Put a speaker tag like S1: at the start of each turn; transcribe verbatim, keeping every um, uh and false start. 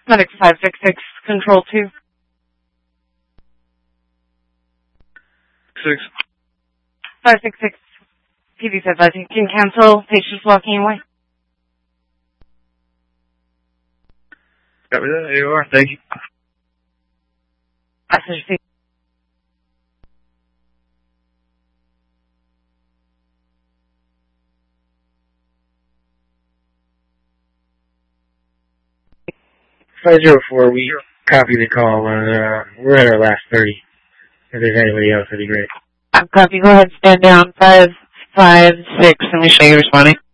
S1: Medic five six six, control two.
S2: Six.
S1: five six six, P V said you can cancel, patient's walking away.
S2: Got me that, A O R, thank you.
S1: Passenger seat.
S3: five zero four, we copy the call. Uh, we're at our last thirty. If there's anybody else, that'd be great.
S4: Copy, go ahead, stand down, five five six, let me show you responding.